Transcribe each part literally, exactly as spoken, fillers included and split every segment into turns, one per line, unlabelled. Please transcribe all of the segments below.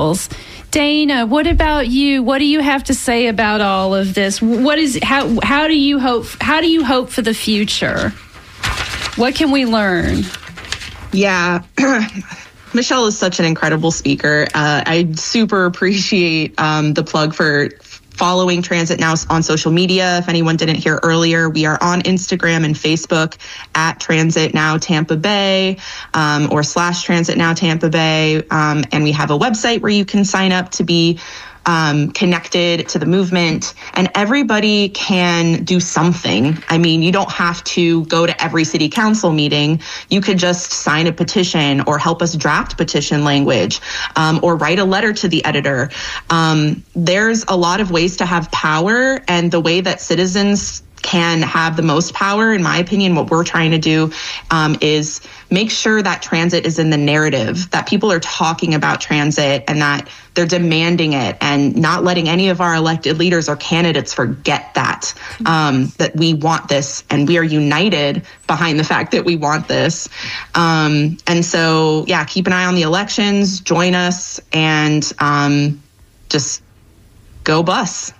details. Dana, what about you? What do you have to say about all of this? What is how how do you hope how do you hope for the future? What can we learn?
Yeah. Michelle is such an incredible speaker. Uh, I super appreciate um, the plug for following Transit Now on social media. If anyone didn't hear earlier, we are on Instagram and Facebook at Transit Now Tampa Bay um, or slash Transit Now Tampa Bay. Um, and we have a website where you can sign up to be Um, connected to the movement, and everybody can do something. I mean, you don't have to go to every city council meeting. You could just sign a petition or help us draft petition language um, or write a letter to the editor. Um, there's a lot of ways to have power, and the way that citizens can have the most power, in my opinion, what we're trying to do um, is make sure that transit is in the narrative, that people are talking about transit and that they're demanding it, and not letting any of our elected leaders or candidates forget that, um, that we want this and we are united behind the fact that we want this. Um, and so, yeah, keep an eye on the elections, join us, and um, just go bus.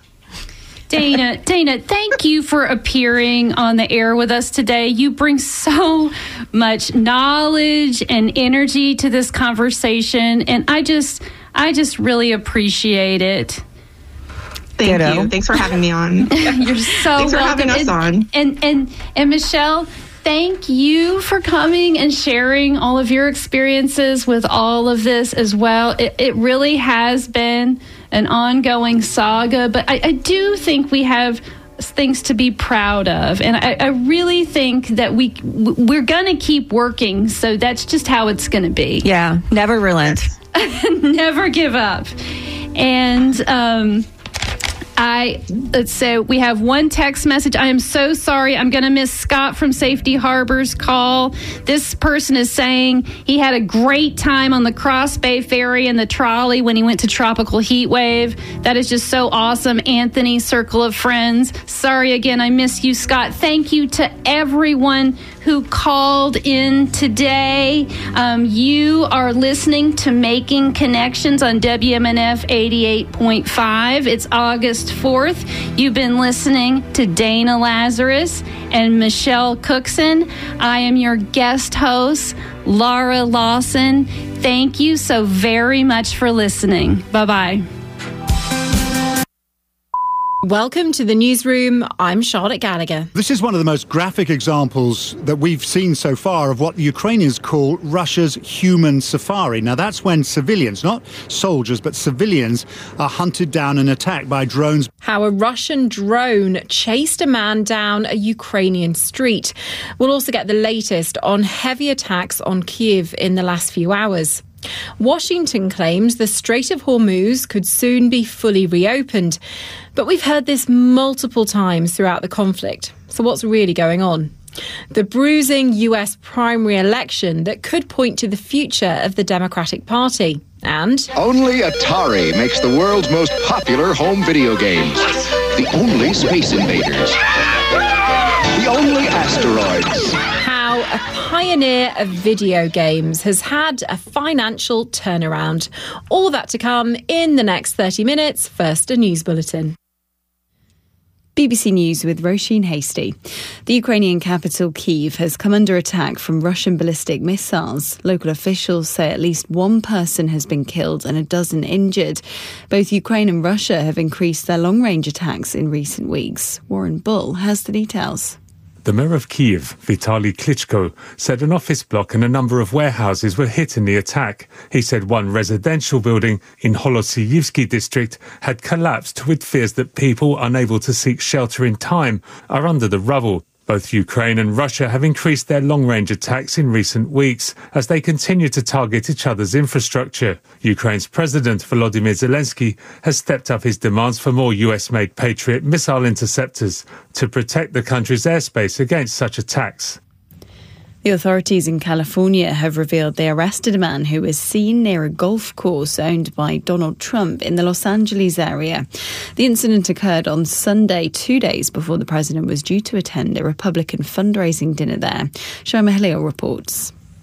Dana, Dana, thank you for appearing on the air with us today. You bring so much knowledge and energy to this conversation, and I just, I just really appreciate it.
Thank Ditto. you. Thanks for having me on.
You're so
Thanks for
welcome.
having us
and,
on.
And and and Michelle, thank you for coming and sharing all of your experiences with all of this as well. It, it really has been an ongoing saga, but I, I do think we have things to be proud of, and I, I really think that we we're gonna keep working. So that's just how it's gonna be.
Yeah, never relent,
never give up, and um. I, let's say we have one text message. I am so sorry. I'm going to miss Scott from Safety Harbor's call. This person is saying he had a great time on the Cross Bay Ferry and the trolley when he went to Tropical Heat Wave. That is just so awesome. Anthony, Circle of Friends. Sorry again, I miss you, Scott. Thank you to everyone who called in today. Um, you are listening to Making Connections on W M N F eighty-eight point five. It's August fourth. You've been listening to Dana Lazarus and Michelle Cookson. I am your guest host, Laura Lawson. Thank you so very much for listening. Bye-bye.
Welcome to the newsroom. I'm Charlotte Gallagher.
This is one of the most graphic examples that we've seen so far of what the Ukrainians call Russia's human safari. Now, that's when civilians, not soldiers, but civilians, are hunted down and attacked by drones.
How a Russian drone chased a man down a Ukrainian street. We'll also get the latest on heavy attacks on Kyiv in the last few hours. Washington claims the Strait of Hormuz could soon be fully reopened. But we've heard this multiple times throughout the conflict. So what's really going on? The bruising U S primary election that could point to the future of the Democratic Party. And
only Atari makes the world's most popular home video games. The only Space Invaders. The only asteroids.
How a pioneer of video games has had a financial turnaround. All that to come in the next thirty minutes. First, a news bulletin.
B B C News with Roisin Hasty. The Ukrainian capital, Kyiv, has come under attack from Russian ballistic missiles. Local officials say at least one person has been killed and a dozen injured. Both Ukraine and Russia have increased their long-range attacks in recent weeks. Warren Bull has the details.
The mayor of Kyiv, Vitaly Klitschko, said an office block and a number of warehouses were hit in the attack. He said one residential building in Holosiyivsky district had collapsed, with fears that people unable to seek shelter in time are under the rubble. Both Ukraine and Russia have increased their long-range attacks in recent weeks as they continue to target each other's infrastructure. Ukraine's President Volodymyr Zelensky has stepped up his demands for more U S-made Patriot missile interceptors to protect the country's airspace against such attacks.
The authorities in California have revealed they arrested a man who was seen near a golf course owned by Donald Trump in the Los Angeles area. The incident occurred on Sunday, two days before the president was due to attend a Republican fundraising dinner there. Shaima Halil reports.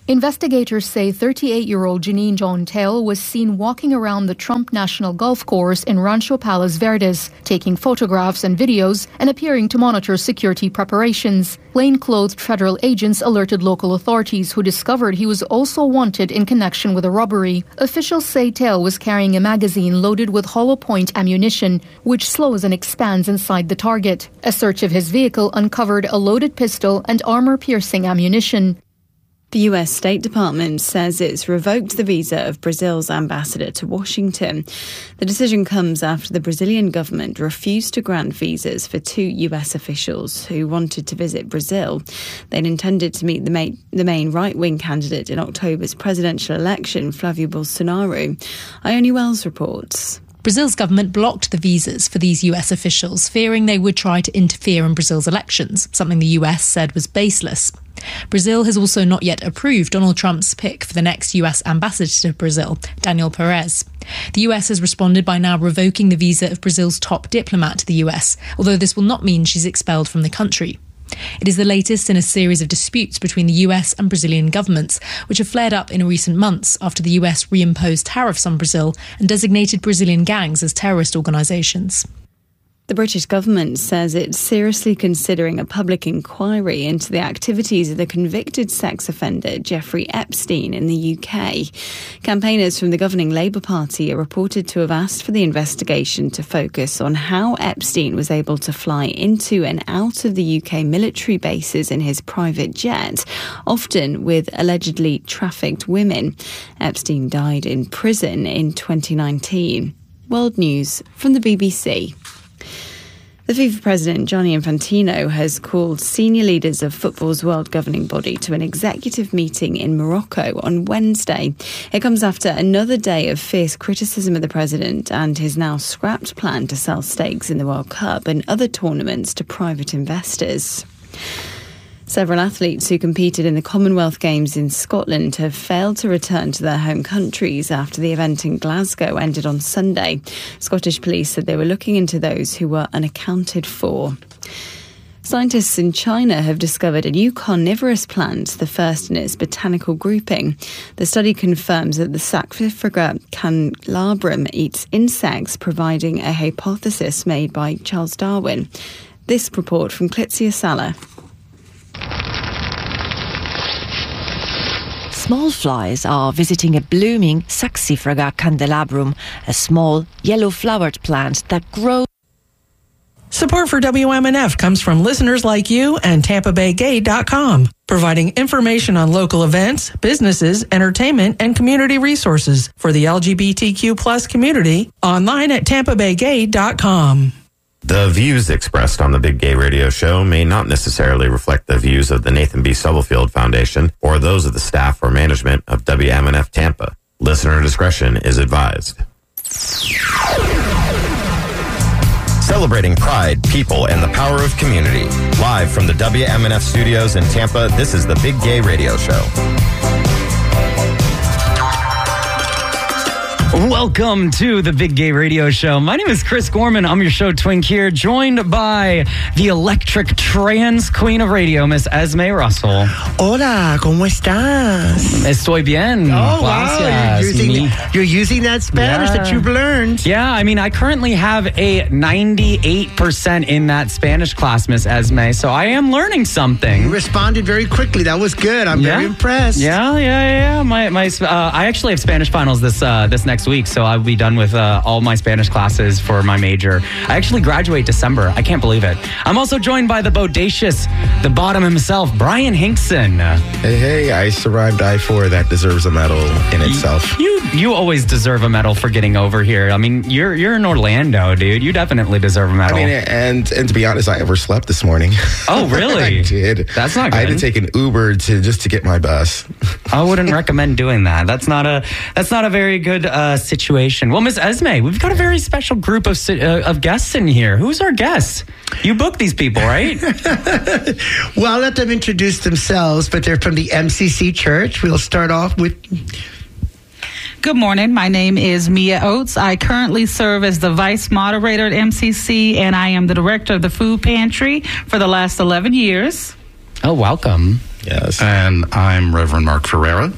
Investigators say thirty-eight-year-old Janine John-Tell was seen walking around the Trump National Golf Course in Rancho Palos Verdes, taking photographs and videos and appearing to monitor security preparations. Plainclothed federal agents alerted local authorities, who discovered he was also wanted in connection with a robbery. Officials say Tell was carrying a magazine loaded with hollow point ammunition, which slows and expands inside the target. A search of his vehicle uncovered a loaded pistol and armor-piercing ammunition.
The U S State Department says it's revoked the visa of Brazil's ambassador to Washington. The decision comes after the Brazilian government refused to grant visas for two U S officials who wanted to visit Brazil. They'd intended to meet the main, the main right-wing candidate in October's presidential election, Flavio Bolsonaro. Ione Wells reports.
Brazil's government blocked the visas for these U S officials, fearing they would try to interfere in Brazil's elections, something the U S said was baseless. Brazil has also not yet approved Donald Trump's pick for the next U S ambassador to Brazil, Daniel Perez. The U S has responded by now revoking the visa of Brazil's top diplomat to the U S, although this will not mean she's expelled from the country. It is the latest in a series of disputes between the U S and Brazilian governments, which have flared up in recent months after the U S reimposed tariffs on Brazil and designated Brazilian gangs as terrorist organisations.
The British government says it's seriously considering a public inquiry into the activities of the convicted sex offender Jeffrey Epstein in the U K. Campaigners from the governing Labour Party are reported to have asked for the investigation to focus on how Epstein was able to fly into and out of the U K military bases in his private jet, often with allegedly trafficked women. Epstein died in prison in twenty nineteen. World News from the B B C. The FIFA president, Gianni Infantino, has called senior leaders of football's world governing body to an executive meeting in Morocco on Wednesday. It comes after another day of fierce criticism of the president and his now scrapped plan to sell stakes in the World Cup and other tournaments to private investors. Several athletes who competed in the Commonwealth Games in Scotland have failed to return to their home countries after the event in Glasgow ended on Sunday. Scottish police said they were looking into those who were unaccounted for. Scientists in China have discovered a new carnivorous plant, the first in its botanical grouping. The study confirms that the Saxifraga candelabrum eats insects, providing a hypothesis made by Charles Darwin. This report from Clitzia Sala.
Small flies are visiting a blooming Saxifraga candelabrum, a small, yellow-flowered plant that grows.
Support for W M N F comes from listeners like you and Tampa Bay Gay dot com, providing information on local events, businesses, entertainment, and community resources for the L G B T Q plus community, online at Tampa Bay Gay dot com.
The views expressed on the Big Gay Radio Show may not necessarily reflect the views of the Nathan B. Stubblefield Foundation or those of the staff or management of W M N F Tampa. Listener discretion is advised. Celebrating pride, people, and the power of community. Live from the W M N F studios in Tampa, this is the Big Gay Radio Show.
Welcome to the Big Gay Radio Show. My name is Chris Gorman. I'm your show twink here, joined by the electric trans queen of radio, Miss Esme Russell.
Hola, ¿cómo estás?
Estoy bien.
Oh, wow. You're using, you're using that Spanish yeah. that you've learned.
Yeah, I mean, I currently have a ninety-eight percent in that Spanish class, Miss Esme, so I am learning something.
You responded very quickly. That was good. I'm
yeah.
very impressed.
Yeah, yeah, yeah. My, my, uh, I actually have Spanish finals this uh, this next week, so I'll be done with uh, all my Spanish classes for my major. I actually graduate December. I can't believe it. I'm also joined by the bodacious, the bottom himself, Brian Hinkson.
Hey, hey, I survived I four. That deserves a medal in itself.
You you always deserve a medal for getting over here. I mean, you're you're in Orlando, dude. You definitely deserve a medal.
I mean, and and to be honest, I overslept this morning.
Oh, really?
I did.
That's not good.
I had to take an Uber to just to get my bus.
I wouldn't recommend doing that. That's not a that's not a very good uh, situation. Well, Miss Esme, we've got a very special group of uh, of guests in here. Who's our guests? You booked these people, right?
Well, I'll let them introduce themselves, but they're from the M C C Church. We'll start off with...
Good morning. My name is Mia Oates. I currently serve as the vice moderator at M C C, and I am the director of the food pantry for the last eleven years.
Oh, welcome.
Yes.
And I'm Reverend Mark Ferreira,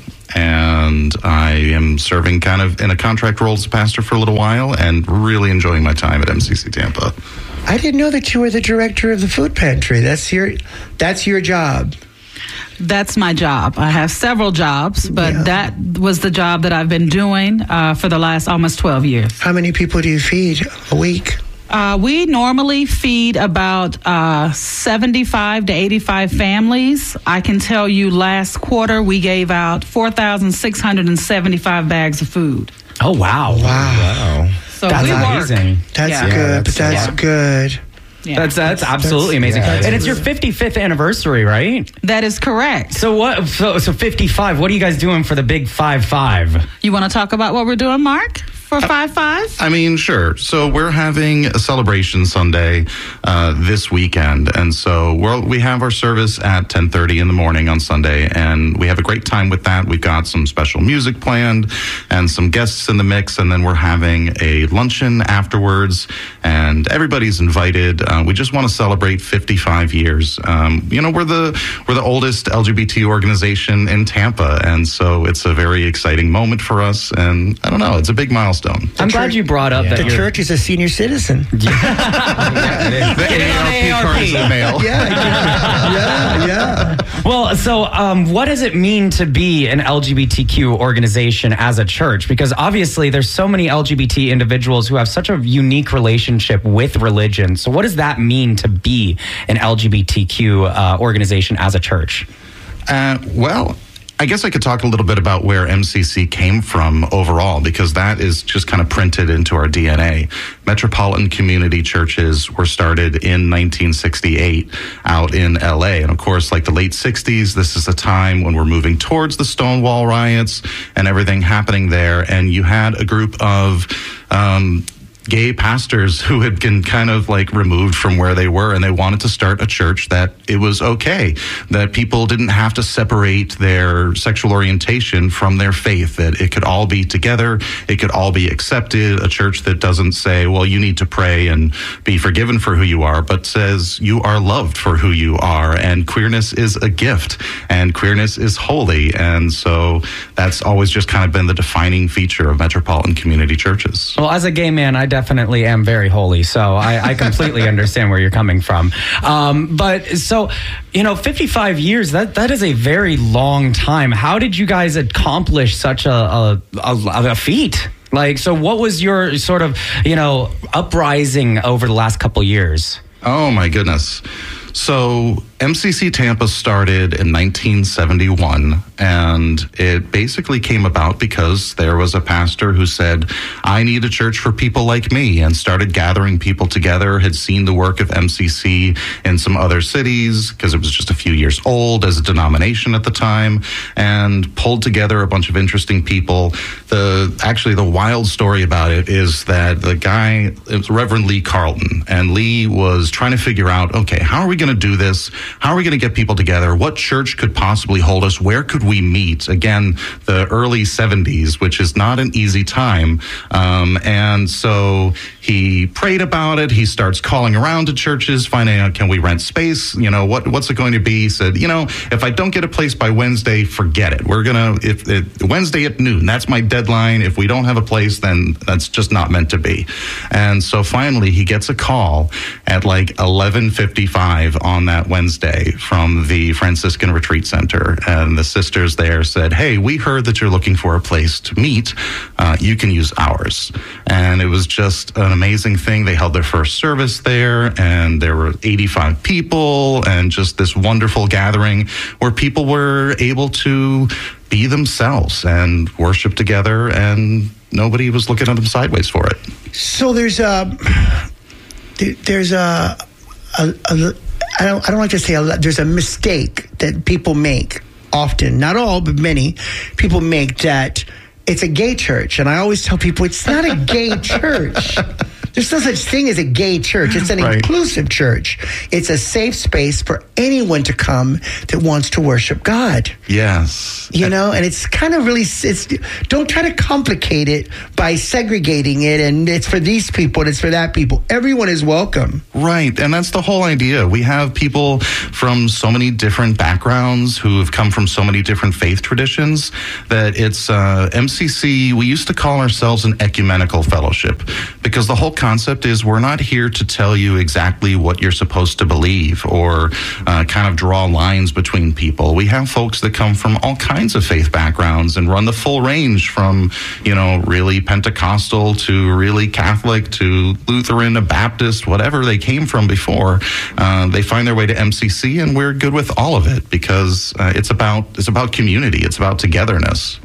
and I am serving kind of in a contract role as a pastor for a little while and really enjoying my time at M C C Tampa.
I didn't know that you were the director of the food pantry. That's your, that's your job.
That's my job. I have several jobs, but yeah. that was the job that I've been doing uh, for the last almost twelve years.
How many people do you feed a week?
Uh, we normally feed about uh, seventy-five to eighty-five families. I can tell you last quarter we gave out four thousand six hundred seventy-five bags of food.
Oh, wow.
Wow. Wow.
So
that's
we
amazing.
Work.
That's
yeah.
good,
yeah,
but that's
yeah.
good.
Yeah.
That's that's absolutely
That's,
amazing.
yeah,
and it's your fifty-fifth anniversary, right?
That is correct.
So what? So, so fifty-five. What are you guys doing for the big five five?
You want to talk about what we're doing, Mark, for five five?
I mean, sure. So we're having a celebration Sunday uh, this weekend, and so we're, we have our service at ten thirty in the morning on Sunday, and we have a great time with that. We've got some special music planned and some guests in the mix, and then we're having a luncheon afterwards, and everybody's invited. Uh, we just want to celebrate fifty-five years. Um, you know, we're the we're the oldest L G B T organization in Tampa, and so it's a very exciting moment for us. And I don't know, it's a big milestone.
The I'm church, glad you brought up
yeah.
that
the church is a senior citizen.
Yeah, yeah, the A A R P card is the mail.
Yeah, yeah, yeah.
Well, so um, what does it mean to be an L G B T Q organization as a church? Because obviously there's so many L G B T individuals who have such a unique relationship with religion. So what does that mean to be an L G B T Q uh, organization as a church?
Uh, well, I guess I could talk a little bit about where M C C came from overall, because that is just kind of printed into our D N A. Metropolitan Community Churches were started in nineteen sixty-eight out in L A. And of course, like the late sixties, this is a time when we're moving towards the Stonewall riots and everything happening there. And you had a group of um, gay pastors who had been kind of like removed from where they were, and they wanted to start a church that it was okay, that people didn't have to separate their sexual orientation from their faith, that it could all be together, it could all be accepted, a church that doesn't say, well, you need to pray and be forgiven for who you are, but says you are loved for who you are, and queerness is a gift, and queerness is holy. And so that's always just kind of been the defining feature of Metropolitan Community Churches.
Well, as a gay man, I definitely am very holy, so I, I completely understand where you're coming from. Um, but so, you know, fifty-five years, that, that is a very long time. How did you guys accomplish such a, a, a, a feat? Like, so what was your sort of, you know, uprising over the last couple years?
Oh, my goodness. So M C C Tampa started in nineteen seventy-one, and it basically came about because there was a pastor who said, I need a church for people like me, and started gathering people together, had seen the work of M C C in some other cities because it was just a few years old as a denomination at the time, and pulled together a bunch of interesting people. The actually the wild story about it is that the guy, it was Reverend Lee Carlton, and Lee was trying to figure out, okay, how are we going to do this? How are we going to get people together? What church could possibly hold us? Where could we meet? Again, the early seventies, which is not an easy time. Um, and so he prayed about it. He starts calling around to churches, finding out, can we rent space? You know, what what's it going to be? He said, you know, if I don't get a place by Wednesday, forget it. We're going to, if it, Wednesday at noon, that's my deadline. If we don't have a place, then that's just not meant to be. And so finally he gets a call at like eleven fifty-five on that Wednesday from the Franciscan Retreat Center. And the sisters there said, hey, we heard that you're looking for a place to meet. Uh, you can use ours. And it was just an amazing thing. They held their first service there, and there were eighty-five people, and just this wonderful gathering where people were able to be themselves and worship together, and nobody was looking at them sideways for it.
So there's a, there's a, a, a I don't, I don't like to say a lot. There's a mistake that people make often, not all, but many people make, that it's a gay church. And I always tell people it's not a gay church. There's no such thing as a gay church. It's an
Right.
inclusive church. It's a safe space for anyone to come that wants to worship God.
Yes.
You know, and it's kind of really, it's, don't try to complicate it by segregating it and it's for these people and it's for that people. Everyone is welcome.
Right. And that's the whole idea. We have people from so many different backgrounds who have come from so many different faith traditions that it's uh, M C C, we used to call ourselves an ecumenical fellowship because the whole concept is we're not here to tell you exactly what you're supposed to believe or uh, kind of draw lines between people. We have folks that come from all kinds of faith backgrounds and run the full range from, you know, really Pentecostal to really Catholic to Lutheran to Baptist, whatever they came from before. Uh, they find their way to M C C and we're good with all of it because uh, it's about it's about community. It's about togetherness.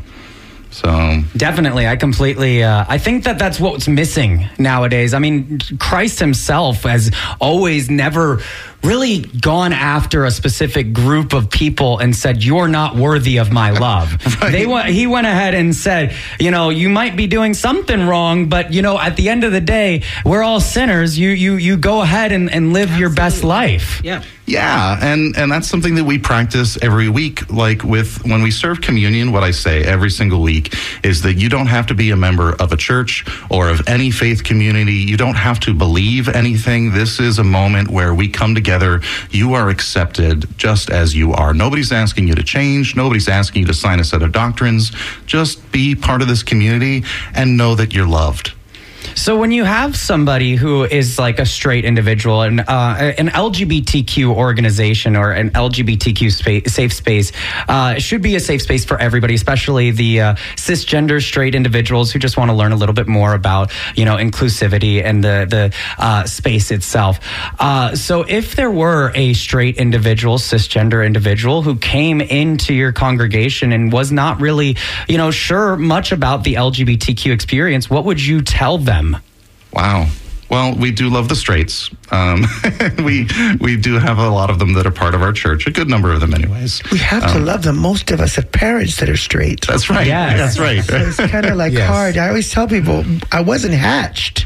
So
definitely, I completely. Uh, I think that that's what's missing nowadays. I mean, Christ himself has always never really gone after a specific group of people and said, "You're not worthy of my love." Right. They went. He went ahead and said, "You know, you might be doing something wrong, but you know, at the end of the day, we're all sinners. You you you go ahead and, and live Absolutely. your best life."
Yeah.
Yeah, and, and that's something that we practice every week. Like with when we serve communion, what I say every single week is that you don't have to be a member of a church or of any faith community. You don't have to believe anything. This is a moment where we come together. You are accepted just as you are. Nobody's asking you to change. Nobody's asking you to sign a set of doctrines. Just be part of this community and know that you're loved.
So when you have somebody who is like a straight individual and uh, an L G B T Q organization or an L G B T Q spa- safe space, uh, it should be a safe space for everybody, especially the uh, cisgender straight individuals who just want to learn a little bit more about, you know, inclusivity and the, the uh, space itself. Uh, so if there were a straight individual, cisgender individual who came into your congregation and was not really, you know, sure much about the L G B T Q experience, what would you tell them?
Wow. Well, we do love the straights. Um, we we do have a lot of them that are part of our church, a good number of them anyways.
We have
um,
to love them. Most of us have parents that are straight.
That's right.
Yes.
That's right.
So it's kind of like
Yes.
hard. I always tell people, I wasn't hatched.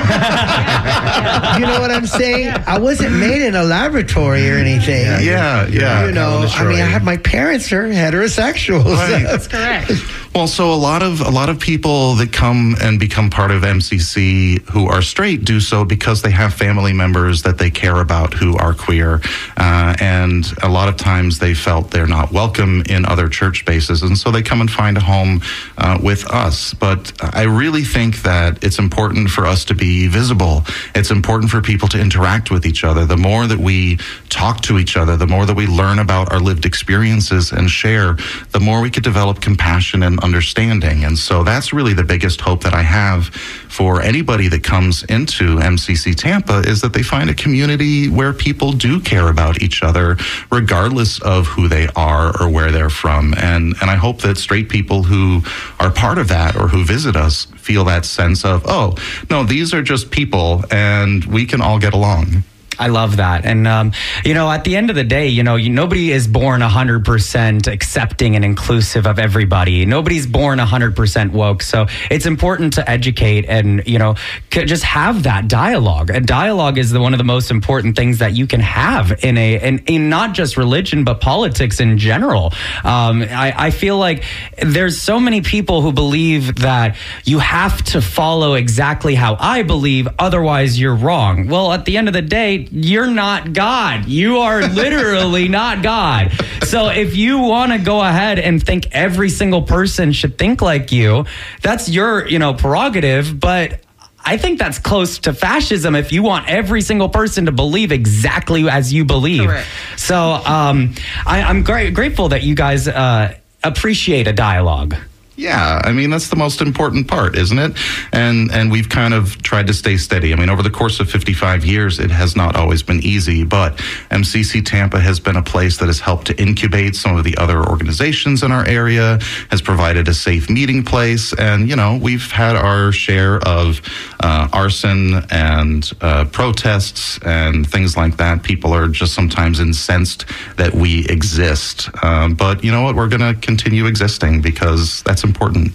You know what I'm saying? I wasn't made in a laboratory or anything.
Yeah, yeah.
You know, I mean, I have my parents are heterosexuals.
Right.
That's correct.
Well, so a lot of a lot of people that come and become part of M C C who are straight do so because they have family members that they care about who are queer, uh, and a lot of times they felt they're not welcome in other church spaces, and so they come and find a home uh, with us. But I really think that it's important for us to be visible. It's important for people to interact with each other. The more that we talk to each other, the more that we learn about our lived experiences and share, the more we could develop compassion and understanding. And so that's really the biggest hope that I have for anybody that comes into M C C Tampa is that they find a community where people do care about each other, regardless of who they are or where they're from. And and I hope that straight people who are part of that or who visit us feel that sense of, oh, no, these are just people and we can all get along.
I love that. And, um, you know, at the end of the day, you know, you, nobody is born one hundred percent accepting and inclusive of everybody. Nobody's born one hundred percent woke. So it's important to educate and, you know, c- just have that dialogue. A dialogue is the, one of the most important things that you can have in a, in, in not just religion, but politics in general. Um, I, I feel like there's so many people who believe that you have to follow exactly how I believe, otherwise you're wrong. Well, at the end of the day, you're not God. You are literally not God. So if you want to go ahead and think every single person should think like you, that's your, you know, prerogative. But I think that's close to fascism if you want every single person to believe exactly as you believe. Correct. So um, I, I'm gra- grateful that you guys uh, appreciate a dialogue.
Yeah, I mean, that's the most important part, isn't it? And and we've kind of tried to stay steady. I mean, over the course of fifty-five years, it has not always been easy, but M C C Tampa has been a place that has helped to incubate some of the other organizations in our area, has provided a safe meeting place, and, you know, we've had our share of uh, arson and uh, protests and things like that. People are just sometimes incensed that we exist. Um, but you know what? We're going to continue existing because that's important.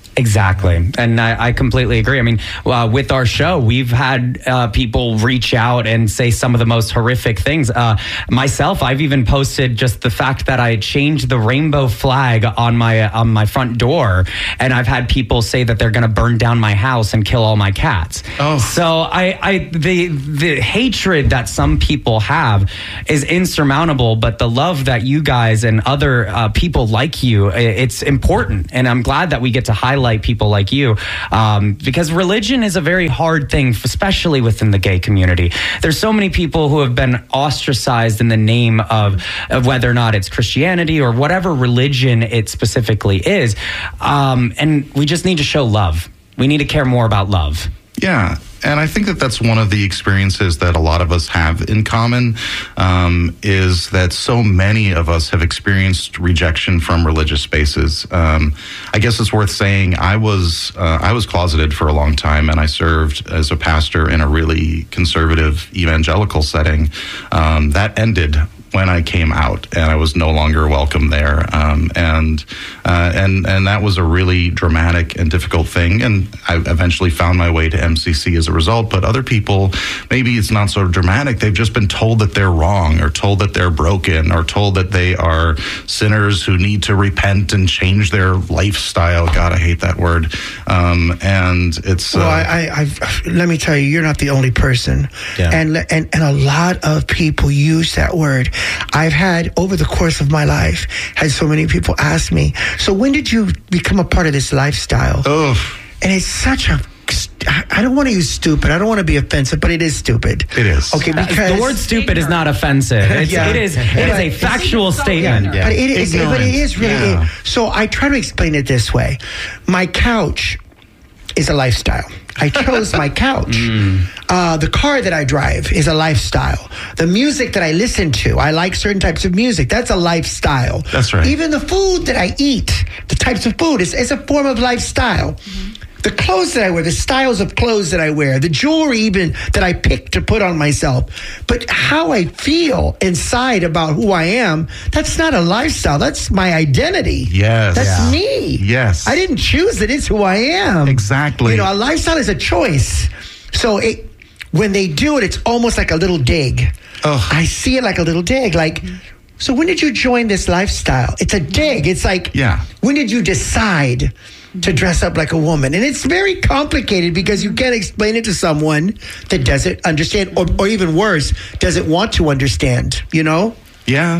Exactly. And I, I completely agree. I mean, uh, with our show, we've had uh, people reach out and say some of the most horrific things. Uh, myself, I've even posted just the fact that I changed the rainbow flag on my on my front door, and I've had people say that they're going to burn down my house and kill all my cats. Oh. So I, I the the hatred that some people have is insurmountable, but the love that you guys and other uh, people like you, it's important. And I'm glad that we get to highlight people like you, um, because religion is a very hard thing, especially within the gay community. There's so many people who have been ostracized in the name of, of whether or not it's Christianity or whatever religion it specifically is. Um, and we just need to show love. We need to care more about love.
Yeah. And I think that that's one of the experiences that a lot of us have in common, um, is that so many of us have experienced rejection from religious spaces. Um, I guess it's worth saying I was uh, I was closeted for a long time, and I served as a pastor in a really conservative evangelical setting. Um, that ended when I came out, and I was no longer welcome there. Um, and uh, and and that was a really dramatic and difficult thing. And I eventually found my way to M C C as a result. But other people, maybe it's not so dramatic. They've just been told that they're wrong, or told that they're broken, or told that they are sinners who need to repent and change their lifestyle. God, I hate that word. Um, and it's
well,
uh,
I, I, I let me tell you, you're not the only person,
Yeah.
and and and a lot of people use that word. I've had, over the course of my life, had so many people ask me, so when did you become a part of this lifestyle?
Oh.
And it's such a, I don't want to use stupid. I don't want to be offensive, but it is stupid.
It is.
Okay, because
the word stupid is not offensive. It's,
Yeah.
It is. It is a factual statement.
Yeah. But, it is, but it is really.
Yeah.
So I try to explain it this way. My couch is a lifestyle. I chose my couch.
Mm.
Uh, the car that I drive is a lifestyle. The music that I listen to, I like certain types of music. That's a lifestyle.
That's right.
Even the food that I eat, the types of food, is, is a form of lifestyle. Mm-hmm. The clothes that I wear, the styles of clothes that I wear, the jewelry even that I pick to put on myself. But how I feel inside about who I am, that's not a lifestyle. That's my identity.
Yes.
That's
Yeah.
me.
Yes.
I didn't choose it. It's who I am.
Exactly.
You know, a lifestyle is a choice. So it, when they do it, it's almost like a little dig.
Oh.
I see it like a little dig. Like, so when did you join this lifestyle? It's a dig. It's like,
yeah.
when did you decide to dress up like a woman? And it's very complicated because you can't explain it to someone that doesn't understand, or, or even worse, doesn't want to understand, you know?
Yeah.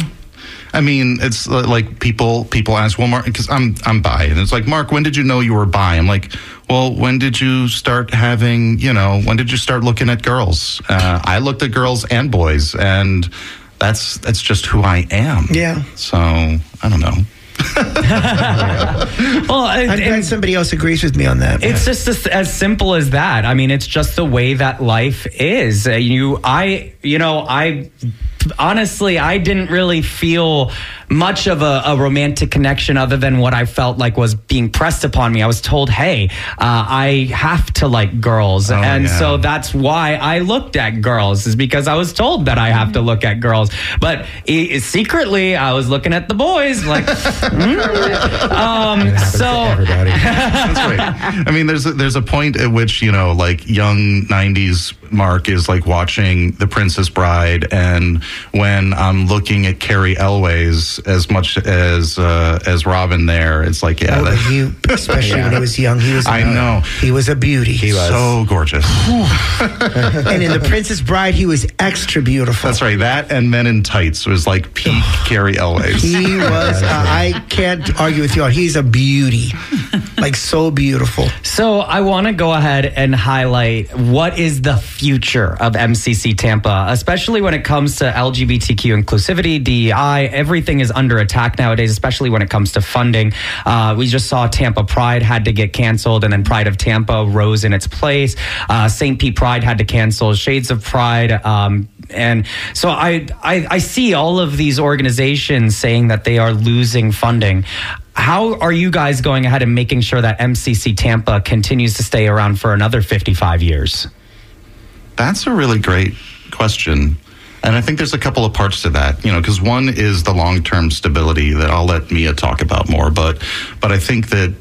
I mean, it's uh, like people people ask, well, Mark, because I'm I'm bi, and it's like, Mark, when did you know you were bi? I'm like, well, when did you start having, you know, when did you start looking at girls? Uh, I looked at girls and boys, and that's that's just who I am.
Yeah.
So I don't know.
Well,
I'm glad somebody else agrees with me on that.
It's just as, as simple as that. I mean, it's just the way that life is. Uh, you, I, you know, I honestly, I didn't really feel much of a, a romantic connection other than what I felt like was being pressed upon me. I was told, hey, uh, I have to like girls.
Oh,
and
yeah.
so that's why I looked at girls, is because I was told that I have to look at girls. But i secretly, I was looking at the boys like, mm. um, so.
That's right. I mean, there's a, there's a point at which, you know, like young nineties Mark is like watching The Princess Bride, and when I'm looking at Carrie Elways as much as uh, as Robin there, it's like, yeah,
Oh,
that,
he, especially
Yeah.
when he was young, he was.
I know.
He was a beauty. He
so gorgeous.
And in The Princess Bride, he was extra beautiful.
That's right. That and Men in Tights was like peak Carrie Elways.
He was. Uh, I can't argue with you. He's a beauty, like so beautiful.
So I want to go ahead and highlight what is the future of M C C Tampa, especially when it comes to L G B T Q inclusivity, D E I. Everything is under attack nowadays, especially when it comes to funding. Uh, we just saw Tampa Pride had to get canceled, and then Pride of Tampa rose in its place. Uh, Saint Pete Pride had to cancel. Shades of Pride. Um, and so I, I, I see all of these organizations saying that they are losing funding. How are you guys going ahead and making sure that M C C Tampa continues to stay around for another fifty-five years?
That's a really great question. And I think there's a couple of parts to that, you know, because one is the long-term stability that I'll let Mia talk about more. But but I think that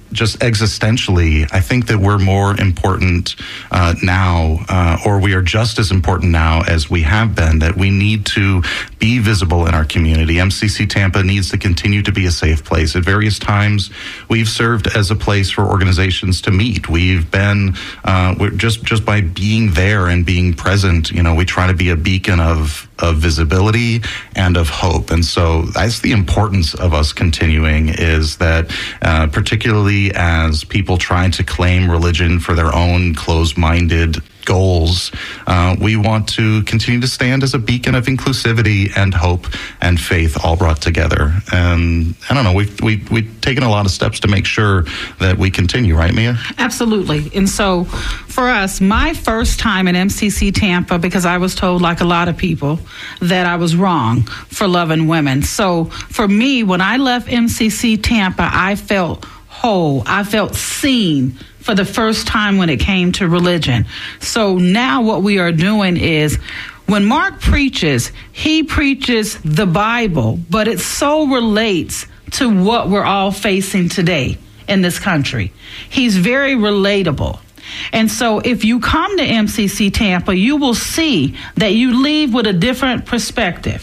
just existentially, I think that we're more important uh, now, uh, or we are just as important now as we have been, that we need to be visible in our community. M C C Tampa needs to continue to be a safe place. At various times, we've served as a place for organizations to meet. We've been, uh, we're just, just by being there and being present, you know, we try to be a beacon of of visibility and of hope. And so that's the importance of us continuing, is that uh, particularly as people try to claim religion for their own closed-minded goals, uh, we want to continue to stand as a beacon of inclusivity and hope and faith all brought together. And I don't know, we've, we, we've taken a lot of steps to make sure that we continue, right, Mia?
Absolutely. And so for us, my first time at M C C Tampa, because I was told, like a lot of people, that I was wrong for loving women. So for me, when I left M C C Tampa, I felt whole. I felt seen for the first time when it came to religion. So now what we are doing is, when Mark preaches, he preaches the Bible, but it so relates to what we're all facing today in this country. He's very relatable. And so if you come to M C C Tampa, you will see that you leave with a different perspective.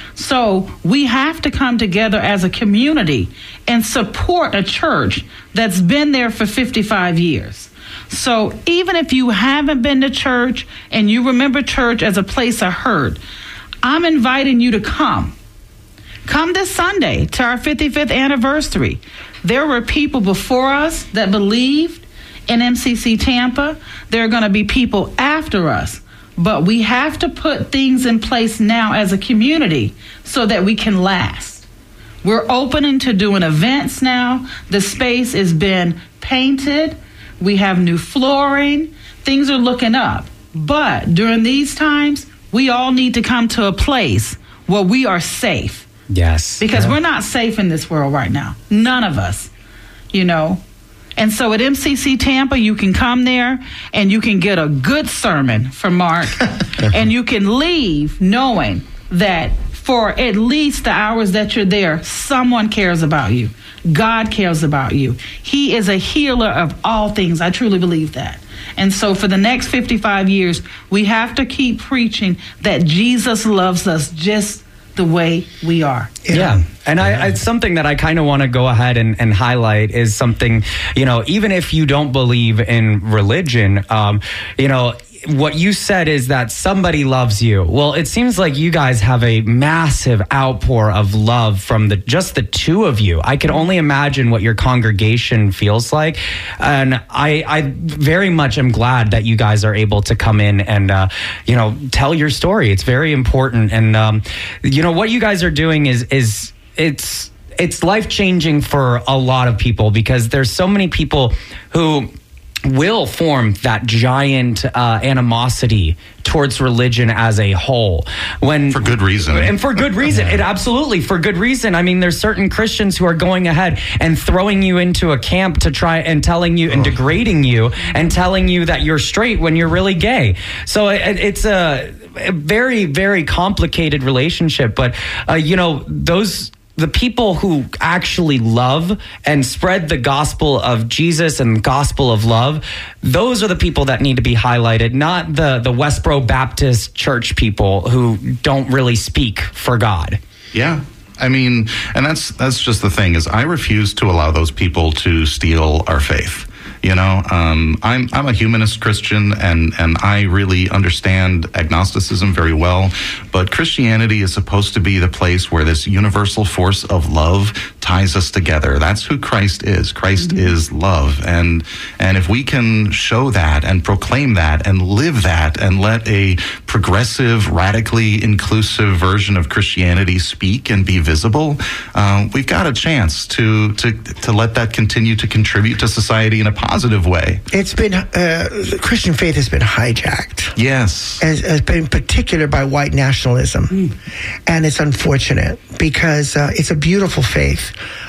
So we have to come together as a community and support a church that's been there for fifty-five years. So even if you haven't been to church and you remember church as a place of hurt, I'm inviting you to come. Come this Sunday to our fifty-fifth anniversary. There were people before us that believed in M C C Tampa. There are going to be people after us. But we have to put things in place now as a community so that we can last. We're opening to doing events now. The space has been painted. We have new flooring. Things are looking up. But during these times, we all need to come to a place where we are safe.
Yes.
Because
yeah.
we're not safe in this world right now. None of us, you know. And so at M C C Tampa, you can come there and you can get a good sermon from Mark and you can leave knowing that for at least the hours that you're there, someone cares about you. God cares about you. He is a healer of all things. I truly believe that. And so for the next fifty-five years, we have to keep preaching that Jesus loves us just the way we are.
Yeah. yeah. And I, it's something that I kind of want to go ahead and, and highlight is something, you know, even if you don't believe in religion, um, you know, what you said is that somebody loves you. Well, it seems like you guys have a massive outpour of love from the just the two of you. I can only imagine what your congregation feels like. And I, I very much am glad that you guys are able to come in and, uh, you know, tell your story. It's very important. And, um, you know, what you guys are doing is, is it's, it's life-changing for a lot of people, because there's so many people who will form that giant uh, animosity towards religion as a whole. When
for good reason.
And for good reason. It absolutely for good reason. I mean, there's certain Christians who are going ahead and throwing you into a camp to try and telling you and degrading you and telling you that you're straight when you're really gay. So it, it's a, a very, very complicated relationship. But, uh, you know, those... the people who actually love and spread the gospel of Jesus and the gospel of love, those are the people that need to be highlighted, not the, the Westboro Baptist Church people who don't really speak for God.
Yeah. I mean, and that's that's just the thing, is I refuse to allow those people to steal our faith. You know, um, I'm I'm a humanist Christian, and, and I really understand agnosticism very well. But Christianity is supposed to be the place where this universal force of love ties us together. That's who Christ is. Christ mm-hmm. is love. And and if we can show that and proclaim that and live that and let a progressive, radically inclusive version of Christianity speak and be visible, uh, we've got a chance to, to, to let that continue to contribute to society in a positive way.
It's been, uh, Christian faith has been hijacked.
Yes.
As, as in particular by white nationalism. Mm. And it's unfortunate because uh, it's a beautiful faith.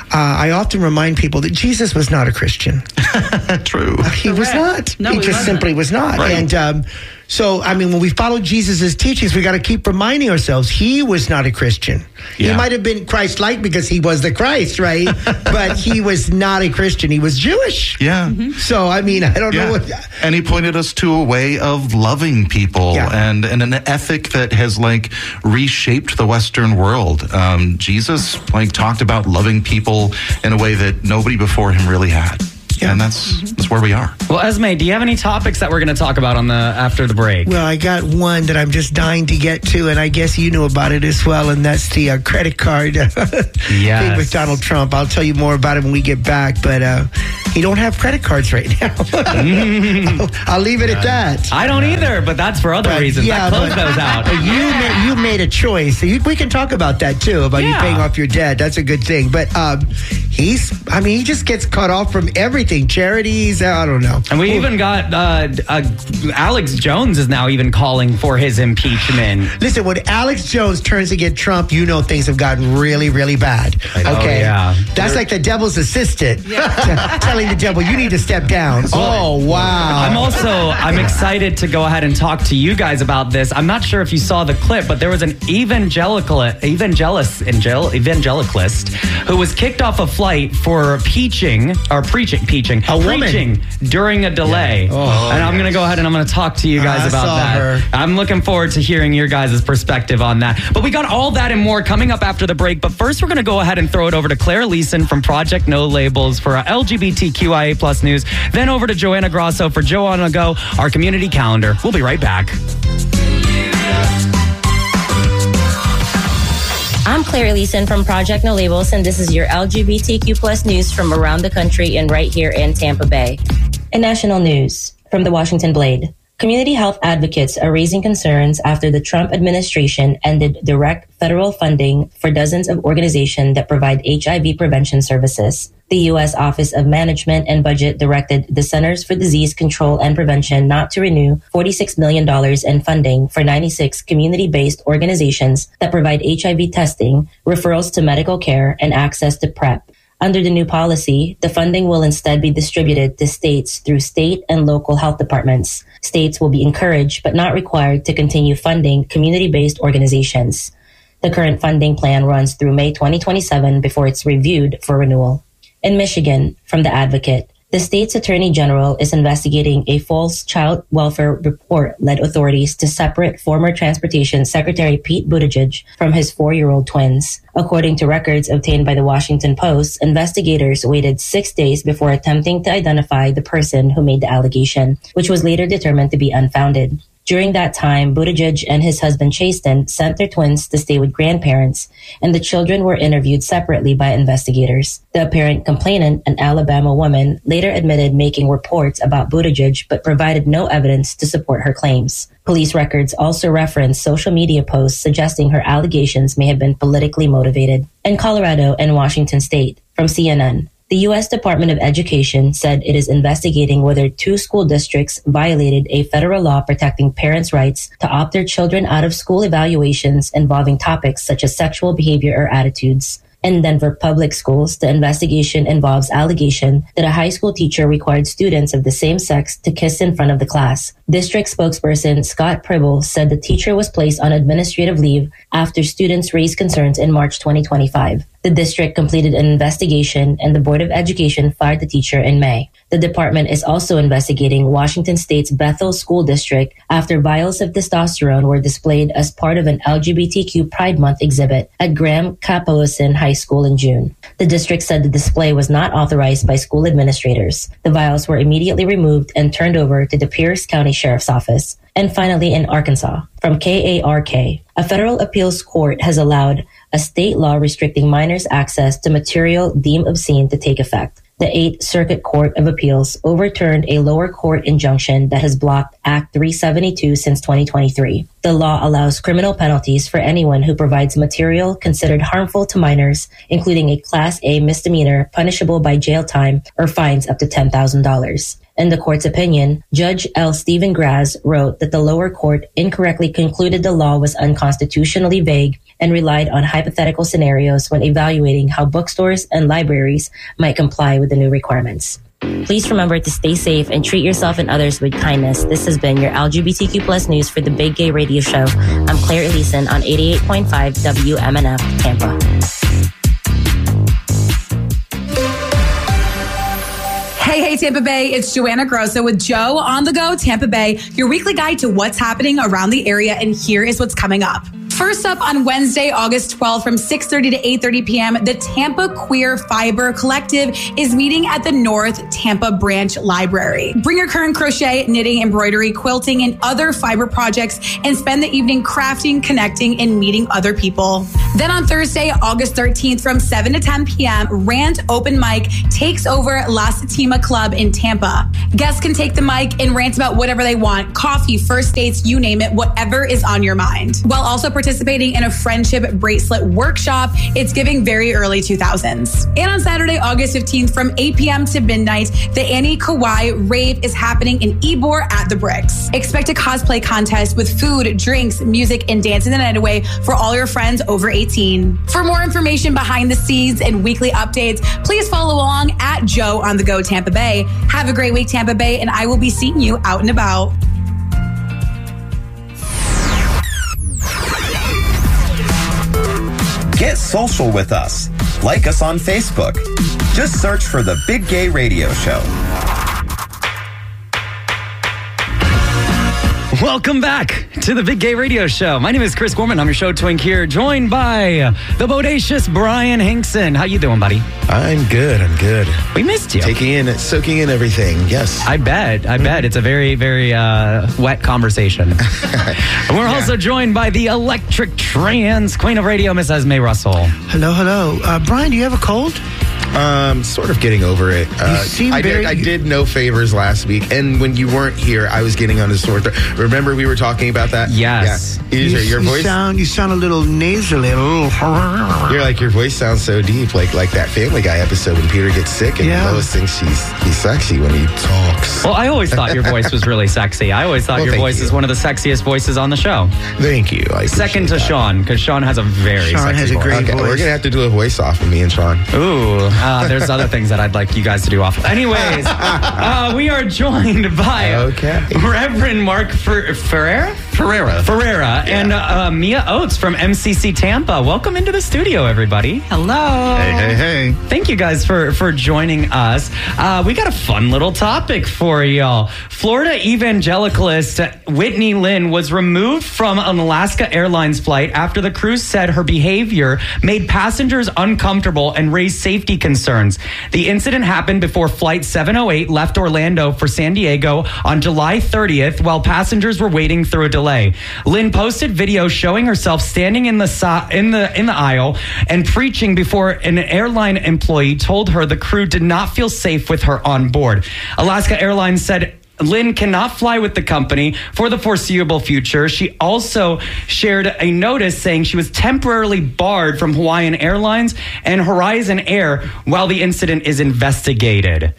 I often remind people that Jesus was not a Christian.
True.
He was not.
No,
he
he
just
wasn't.
simply was not.
Right.
And um, so, I mean, when we follow Jesus' teachings, we got to keep reminding ourselves he was not a Christian.
Yeah.
He might have been Christ-like because he was the Christ, right? But he was not a Christian. He was Jewish.
Yeah.
So, I mean, I don't
Yeah.
know what...
And he pointed us to a way of loving people
Yeah.
and, and an ethic that has like reshaped the Western world. Um, Jesus like talked about loving people in a way that nobody before him really had. Yeah. And that's that's where we are.
Well, Esme, do you have any topics that we're going to talk about on the after the break?
Well, I got one that I'm just dying to get to, and I guess you knew about it as well, and that's the uh, credit card
Yes.
thing with Donald Trump. I'll tell you more about it when we get back, but uh, he don't have credit cards right now. I'll, I'll leave it at that.
I don't either, but that's for other
But,
reasons.
yeah,
I closed
but-
those out.
but you made, you made a choice. So you, we can talk about that too, about you
Yeah.
paying off your debt. That's a good thing. But um, he's, I mean, he just gets cut off from everything. Charities, I don't know.
And we even got uh, uh, Alex Jones is now even calling for his impeachment.
Listen, when Alex Jones turns against Trump, you know things have gotten really, really bad.
know.
Okay,
Oh, yeah.
that's like the devil's assistant t- telling the devil, "You need to step down." Oh wow!
I'm also I'm excited to go ahead and talk to you guys about this. I'm not sure if you saw the clip, but there was an evangelical evangelist angel, evangelicalist who was kicked off a flight for preaching or preaching preaching
A woman.
preaching during a delay.
Oh,
and I'm going to go ahead and I'm going to talk to you guys
I
about
saw
that.
her.
I'm looking forward to hearing your guys' perspective on that. But we got all that and more coming up after the break. But first, we're going to go ahead and throw it over to Claire Leeson from Project No Labels for our L G B T Q I A plus news. Then over to Joanna Grosso for Joe on a Go, our community calendar. We'll be right back.
I'm Claire Leeson from Project No Labels, and this is your L G B T Q plus news from around the country and right here in Tampa Bay. In national news, from the Washington Blade, community health advocates are raising concerns after the Trump administration ended direct federal funding for dozens of organizations that provide H I V prevention services. The U S Office of Management and Budget directed the Centers for Disease Control and Prevention not to renew forty-six million dollars in funding for ninety-six community-based organizations that provide H I V testing, referrals to medical care, and access to PrEP. Under the new policy, the funding will instead be distributed to states through state and local health departments. States will be encouraged but not required to continue funding community-based organizations. The current funding plan runs through May twenty twenty-seven before it's reviewed for renewal. In Michigan, from The Advocate, the state's attorney general is investigating a false child welfare report led authorities to separate former Transportation Secretary Pete Buttigieg from his four-year-old twins. According to records obtained by the Washington Post, investigators waited six days before attempting to identify the person who made the allegation, which was later determined to be unfounded. During that time, Buttigieg and his husband Chasten sent their twins to stay with grandparents, and the children were interviewed separately by investigators. The apparent complainant, an Alabama woman, later admitted making reports about Buttigieg but provided no evidence to support her claims. Police records also reference social media posts suggesting her allegations may have been politically motivated. In Colorado and Washington State, from C N N, the U S Department of Education said it is investigating whether two school districts violated a federal law protecting parents' rights to opt their children out of school evaluations involving topics such as sexual behavior or attitudes. In Denver public schools, the investigation involves allegation that a high school teacher required students of the same sex to kiss in front of the class. District spokesperson Scott Pribble said the teacher was placed on administrative leave after students raised concerns in March twenty twenty-five. The district completed an investigation and the Board of Education fired the teacher in May. The department is also investigating Washington State's Bethel School District after vials of testosterone were displayed as part of an L G B T Q Pride Month exhibit at Graham Capoesin High School in June. The district said the display was not authorized by school administrators. The vials were immediately removed and turned over to the Pierce County Sheriff's Office. And finally, in Arkansas, from K A R K, a federal appeals court has allowed a state law restricting minors' access to material deemed obscene to take effect. The Eighth Circuit Court of Appeals overturned a lower court injunction that has blocked Act three seventy-two since twenty twenty-three. The law allows criminal penalties for anyone who provides material considered harmful to minors, including a Class A misdemeanor punishable by jail time or fines up to ten thousand dollars. In the court's opinion, Judge L. Stephen Graz wrote that the lower court incorrectly concluded the law was unconstitutionally vague and relied on hypothetical scenarios when evaluating how bookstores and libraries might comply with the new requirements. Please remember to stay safe and treat yourself and others with kindness. This has been your L G B T Q plus news for the Big Gay Radio Show. I'm Claire Elison on eighty-eight point five W M N F Tampa.
Hey, hey, Tampa Bay, it's Joanna Grosso with Joe on the Go Tampa Bay, your weekly guide to what's happening around the area, and here is what's coming up. First up on Wednesday, August twelfth from six thirty to eight thirty p.m., the Tampa Queer Fiber Collective is meeting at the North Tampa Branch Library. Bring your current crochet, knitting, embroidery, quilting, and other fiber projects and spend the evening crafting, connecting, and meeting other people. Then on Thursday, August thirteenth from seven to ten p.m., Rant Open Mic takes over La Satima Club in Tampa. Guests can take the mic and rant about whatever they want, coffee, first dates, you name it, whatever is on your mind. While also participating in a friendship bracelet workshop, it's giving very early two thousands. And on Saturday, August fifteenth from eight p.m. to midnight, the Annie Kawai Rave is happening in Ybor at the Bricks. Expect a cosplay contest with food, drinks, music, and dancing the night away for all your friends over eighteen. For more information behind the scenes and weekly updates, please follow along at Joe on the Go Tampa Bay. Have a great week, Tampa Bay, and I will be seeing you out and about.
Get social with us. Like us on Facebook. Just search for The Big Gay Radio Show.
Welcome back to the Big Gay Radio Show. My name is Chris Gorman. I'm your show twink here, joined by the bodacious Brian Hinkson. How you doing, buddy?
I'm good. I'm good.
We missed you.
Taking in, soaking in everything. Yes.
I bet. I bet. It's a very, very uh, wet conversation. And we're yeah. also joined by the electric trans queen of radio, Miss Esme Russell.
Hello, hello. Uh, Brian, do you have a cold?
Um, sort of getting over it. Uh,
you seem
I
very...
did. I did no favors last week, and when you weren't here, I was getting on a sore throat. Remember, we were talking about that.
Yes.
Yeah. You,
you,
your
you
voice
sound. You sound a little nasally. A little...
You're like your voice sounds so deep, like like that Family Guy episode when Peter gets sick and
yeah.
Lois thinks she's he's sexy when he talks.
Well, I always thought your voice was really sexy. I always thought
well,
your voice
you.
is one of the sexiest voices on the show.
Thank you. I
Second to
that.
Sean, because Sean has a very
Sean
sexy
has a
voice.
great
okay,
voice.
We're gonna have to do a voice off of me and Sean.
Ooh, uh, there's other things that I'd like you guys to do off. Anyways, uh, we are joined by
okay.
Reverend Mark Fer- Ferreira?
Ferreira.
Ferreira yeah. and uh, Mia Oates from M C C Tampa. Welcome into the studio, everybody.
Hello.
Hey, hey, hey.
Thank you guys for, for joining us. Uh, we got a fun little topic for y'all. Florida evangelicalist Whitney Lynn was removed from an Alaska Airlines flight after the crew said her behavior made passengers uncomfortable and raised safety concerns. The incident happened before Flight seven oh eight left Orlando for San Diego on July thirtieth while passengers were waiting through a delay. Lynn posted videos showing herself standing in the so- in the in the aisle and preaching before an airline employee told her the crew did not feel safe with her on board. Alaska Airlines said Lynn cannot fly with the company for the foreseeable future. She also shared a notice saying she was temporarily barred from Hawaiian Airlines and Horizon Air while the incident is investigated.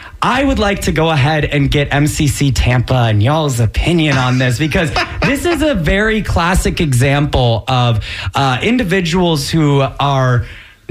I would like to go ahead and get M C C Tampa and y'all's opinion on this because this is a very classic example of uh, individuals who are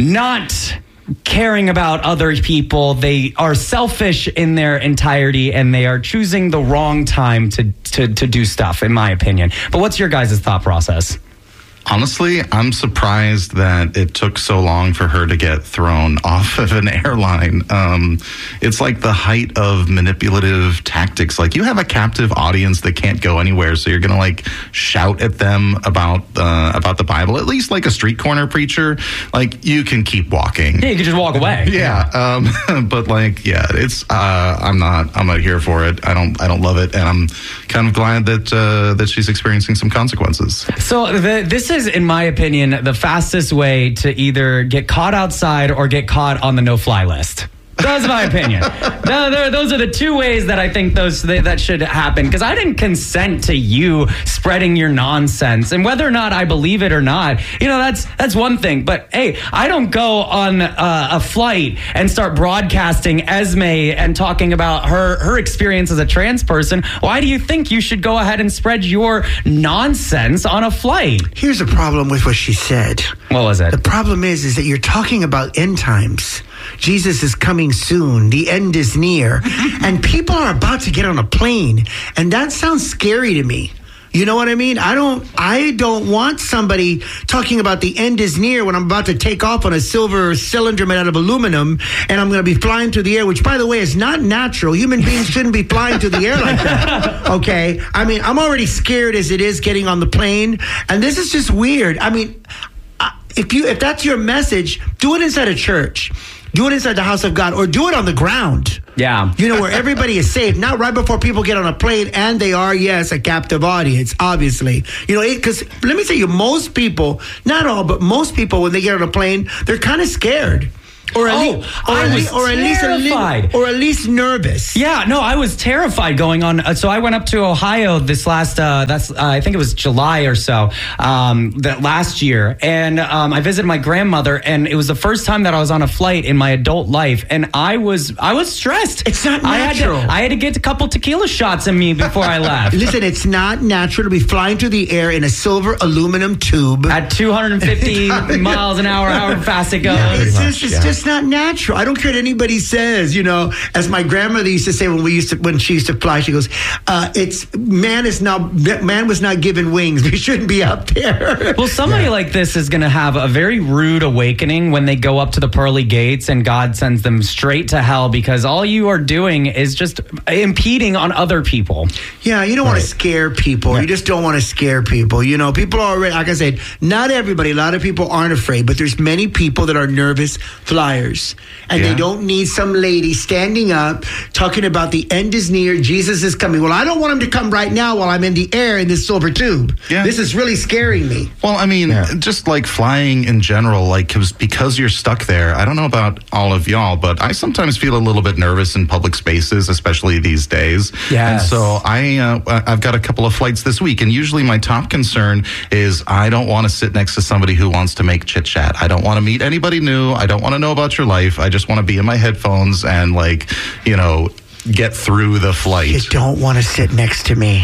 not caring about other people. They are selfish in their entirety and they are choosing the wrong time to, to, to do stuff, in my opinion. But what's your guys' thought process?
Honestly, I'm surprised that it took so long for her to get thrown off of an airline. Um, it's like the height of manipulative tactics. Like, you have a captive audience that can't go anywhere, so you're going to like shout at them about uh, about the Bible. At least like a street corner preacher, like you can keep walking.
Yeah, you can just walk away.
Yeah, um, but like, yeah, it's uh, I'm not I'm not here for it. I don't I don't love it, and I'm kind of glad that uh, that she's experiencing some consequences.
So the, this is. Is, in my opinion, the fastest way to either get caught outside or get caught on the no-fly list. That's my opinion. No, there- those are the two ways that I think those that that should happen. Because I didn't consent to you spreading your nonsense, and whether or not I believe it or not, you know, that's that's one thing. But hey, I don't go on uh, a flight and start broadcasting Esme and talking about her her experience as a trans person. Why do you think you should go ahead and spread your nonsense on a flight?
Here's the problem with what she said.
What was it?
The problem is, is that you're talking about end times. Jesus is coming soon. The end is near. And people are about to get on a plane. And that sounds scary to me. You know what I mean? I don't I don't want somebody talking about the end is near when I'm about to take off on a silver cylinder made out of aluminum and I'm going to be flying through the air, which, by the way, is not natural. Human beings shouldn't be flying through the air like that. Okay? I mean, I'm already scared as it is getting on the plane. And this is just weird. I mean, if you if that's your message, do it inside a church. Do it inside the house of God, or do it on the ground.
Yeah.
You know, where everybody is safe, not right before people get on a plane, and they are, yes, a captive audience, obviously. You know, because let me tell you, most people, not all, but most people, when they get on a plane, they're kind of scared. Or at,
Oh,
least, or,
I
at
was
least, or at least a
terrified.
little, or at least nervous.
Yeah, no, I was terrified going on. Uh, so I went up to Ohio this last, uh, that's uh, I think it was July or so, um, that last year, and um, I visited my grandmother, and it was the first time that I was on a flight in my adult life, and I was I was stressed.
It's not
I had, to,
natural.
I had to get a couple tequila shots in me before I left.
Listen, it's not natural to be flying through the air in a silver aluminum tube
at two hundred fifty miles an hour, however fast it goes.
Yeah, it's
Pretty
just,
much,
it's
yeah.
just not natural. I don't care what anybody says. You know, as my grandmother used to say when we used to when she used to fly, she goes, uh, "It's man is now man was not given wings. We shouldn't be up there."
Well, somebody yeah. like this is going to have a very rude awakening when they go up to the pearly gates and God sends them straight to hell, because all you are doing is just impeding on other people.
Yeah, you don't right. want to scare people. Yeah. You just don't want to scare people. You know, people are already, like I said, not everybody, a lot of people aren't afraid, but there's many people that are nervous flyers. And yeah. they don't need some lady standing up talking about the end is near, Jesus is coming. Well, I don't want him to come right now while I'm in the air in this silver tube.
Yeah.
This is really scaring me.
Well, I mean, yeah. just like flying in general, like cause, because you're stuck there. I don't know about all of y'all, but I sometimes feel a little bit nervous in public spaces, especially these days.
Yes.
And so I, uh, I've got a couple of flights this week, and usually my top concern is I don't want to sit next to somebody who wants to make chit chat. I don't want to meet anybody new. I don't want to know about your life. I just want to be in my headphones and, like, you know, get through the flight.
You don't want to sit next to me.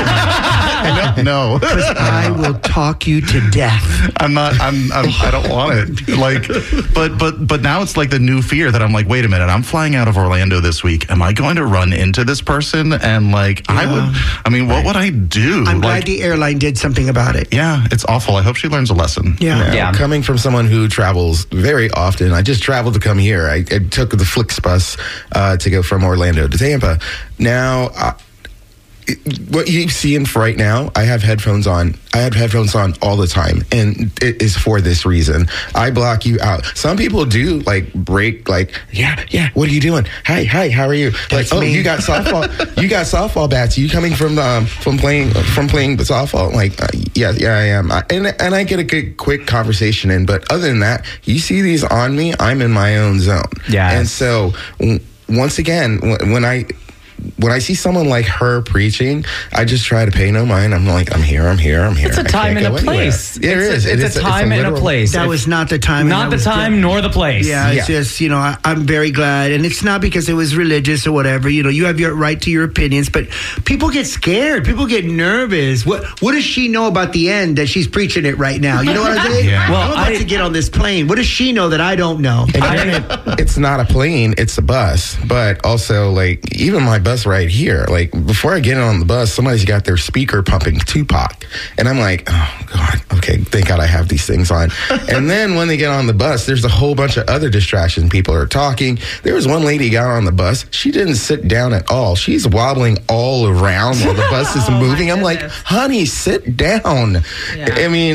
no, no.
Because I will talk you to death.
I'm not. I'm, I'm. I don't want it. Like, but but but now it's like the new fear that I'm like, wait a minute. I'm flying out of Orlando this week. Am I going to run into this person? And like, yeah. I would. I mean, what would I do?
I'm
like,
glad the airline did something about it.
Yeah, it's awful. I hope she learns a lesson.
Yeah.
yeah.
yeah.
Coming from someone who travels very often, I just traveled to come here. I, I took the Flixbus uh, to go from Orlando to Tampa. Now, uh, it, what you see in right now, I have headphones on. I have headphones on all the time, and it is for this reason. I block you out. Some people do like break, like, yeah, yeah. What are you doing? Hi, hi. How are you?
That's
like, oh,
me.
you got softball. You got softball bats. You coming from um, from playing from playing softball? Like, uh, yeah, yeah, I am. I, and and I get a good quick conversation in. But other than that, you see these on me, I'm in my own zone.
Yeah.
And so w- once again, w- when I. When I see someone like her preaching, I just try to pay no mind. I'm like, I'm here, I'm here, I'm here.
It's a time and a place.
Yeah, it
it's
is.
A, it's, it's a time
it's a
and a place.
That
if,
was not the time.
Not the time
di-
nor the place.
Yeah, it's
yeah.
just, you know, I, I'm very glad. And it's not because it was religious or whatever. You know, you have your right to your opinions, but people get scared. People get nervous. What What does she know about the end that she's preaching it right now? You know what I'm saying?
Yeah.
Well, I'm about I, to get on this plane. What does she know that I don't know?
And I, it, it's not a plane, it's a bus. But also, like, even my bus right here, like, before I get on the bus, somebody's got their speaker pumping Tupac. And I'm like, oh, God, okay, thank God I have these things on. And then when they get on the bus, there's a whole bunch of other distractions. People are talking. There was one lady got on the bus. She didn't sit down at all. She's wobbling all around while the bus is
oh
moving. I'm like, honey, sit down. Yeah. I mean, it,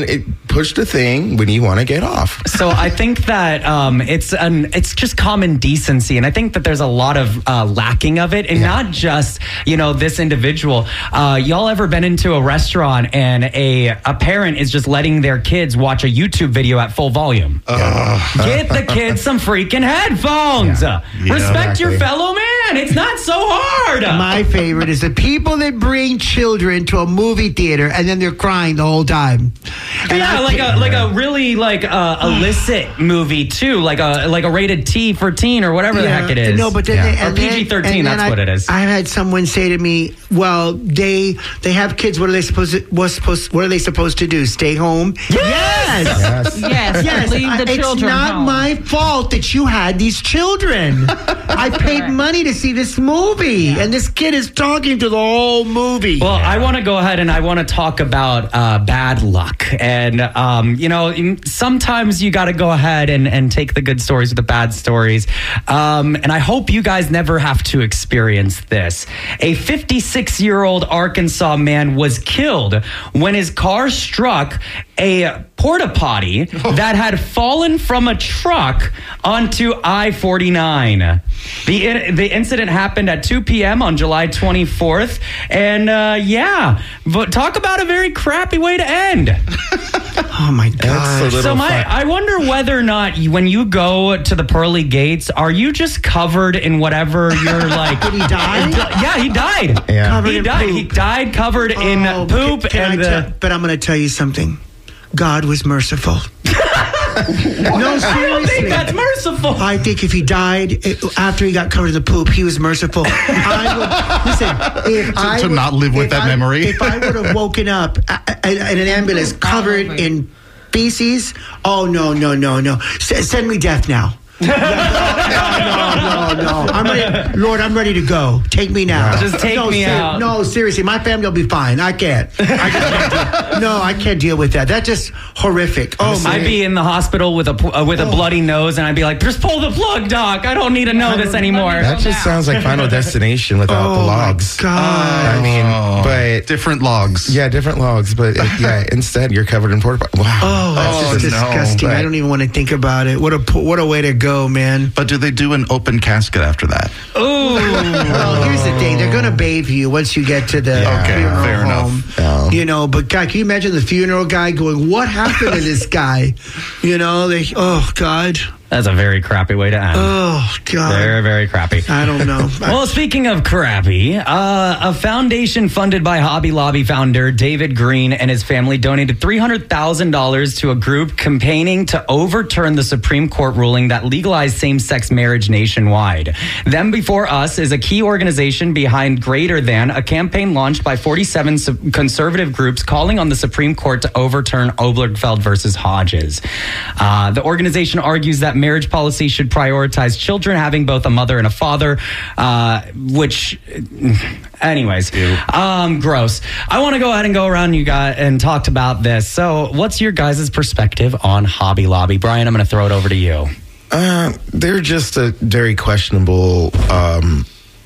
push the thing when you want to get off.
So I think that um, it's an it's just common decency, and I think that there's a lot of uh, lacking of it, and yeah. not just you know this individual. Uh, y'all ever been into a restaurant and a a parent is just letting their kids watch a YouTube video at full volume? Uh. Get the kids some freaking headphones. Yeah. Yeah, Respect exactly. your fellow man. It's not so hard.
My favorite is the people that bring children to a movie theater and then they're crying the whole time. And
yeah,
I
like a like a really like uh, illicit movie too, like a like a rated T for teen or whatever
yeah.
the heck it is.
No, but then
yeah.
they, and
or P G thirteen. That's
I,
what it is.
I had someone say to me, "Well, they they have kids. What are they supposed to? What's supposed? What are they supposed to do? Stay home?
Yes,
yes,
yes. yes.
yes.
Leave the
I,
children
It's not
home.
my fault that you had these children. I paid money to see this movie, yeah. and this kid is talking to the whole movie.
Well, yeah. I want to go ahead and I want to talk about uh, bad luck. And, um, you know, sometimes you got to go ahead and, and take the good stories with the bad stories. Um, and I hope you guys never have to experience this. A fifty-six-year-old Arkansas man was killed when his car struck a porta potty oh. that had fallen from a truck onto I forty-nine. The in, the incident happened at two p.m. on July twenty-fourth. And uh, yeah, but talk about a very crappy way to end.
Oh my God.
So my, I wonder whether or not you, when you go to the pearly gates, are you just covered in whatever you're like?
Did he die?
Yeah, he died.
Yeah.
Covered
he
in
died.
poop.
He died covered
oh,
in poop.
Can, can
and
I
the,
tell, but I'm going to tell you something. God was merciful. No, seriously.
I don't think that's merciful.
I think if he died it, after he got covered in the poop, he was merciful. I would, listen, if
to,
I
to
would,
not live with that
I,
memory.
If I would have woken up in an ambulance covered in feces, oh, no, no, no, no. S- send me death now. no, no, no, no, no. I'm ready, Lord, I'm ready to go. Take me now.
Just take
no,
me
ser-
out.
No, seriously, my family will be fine. I can't. I can't deal. No, I can't deal with that. That's just horrific. Oh, my.
I'd be in the hospital with a uh, with a
oh.
bloody nose, and I'd be like, "Just pull the plug, doc. I don't need to know this anymore."
That just sounds like Final Destination without
oh
the logs.
My God.
I mean,
oh,
but
different logs.
Yeah, different logs. But it, yeah, instead you're covered in porta. Wow.
Oh, that's
oh,
just disgusting.
No,
I don't even want to think about it. What a what a way to go, man.
But do they do an open casket after that?
Ooh.
Well, here's the thing. They're going to bathe you once you get to the
Yeah, okay,
funeral
fair
home.
enough.
No.
You know, but God, can you imagine the funeral guy going, what happened to this guy? You know, they, oh, God.
That's a very crappy way to end.
Oh, God.
Very, very crappy.
I don't know.
Well, speaking of crappy, uh, a foundation funded by Hobby Lobby founder David Green and his family donated three hundred thousand dollars to a group campaigning to overturn the Supreme Court ruling that legalized same-sex marriage nationwide. Them Before Us is a key organization behind Greater Than, a campaign launched by forty-seven su- conservative groups calling on the Supreme Court to overturn Obergefell versus Hodges. Uh, the organization argues that marriage policy should prioritize children having both a mother and a father, uh, which, anyways, um, gross. I want to go ahead and go around you guys and talk about this. So what's your guys' perspective on Hobby Lobby? Brian, I'm going to throw it over to you.
Uh, they're just a very questionable um,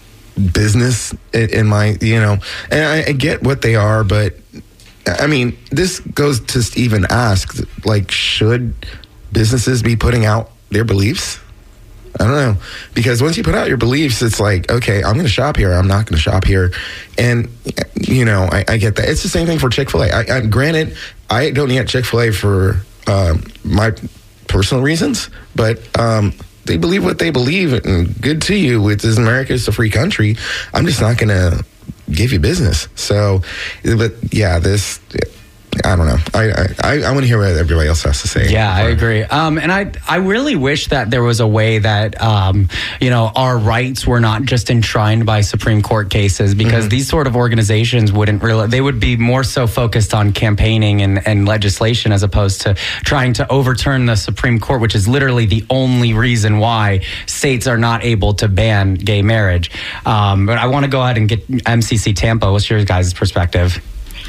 business in, in my, you know, and I, I get what they are, but I mean, this goes to even ask, like, should businesses be putting out their beliefs? I don't know, because once you put out your beliefs, it's like, okay, I'm going to shop here, I'm not going to shop here, and you know, I, I get that. It's the same thing for Chick-fil-A. I, I granted, I don't eat at Chick-fil-A for um, my personal reasons, but um, they believe what they believe, and good to you. It's America, it's a free country. I'm just not going to give you business. So, but yeah, this. I don't know. I I, I want to hear what everybody else has to say.
Yeah, I agree. Um, and I I really wish that there was a way that um, you know, our rights were not just enshrined by Supreme Court cases, because mm-hmm. these sort of organizations wouldn't really. They would be more so focused on campaigning and, and legislation as opposed to trying to overturn the Supreme Court, which is literally the only reason why states are not able to ban gay marriage. Um, but I want to go ahead and get M C C Tampa. What's your guys' perspective?